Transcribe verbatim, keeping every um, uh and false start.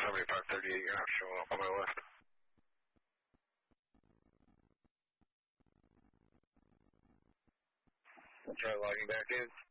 seventy-five thirty-eight, you're not showing up on my list. Try logging back in.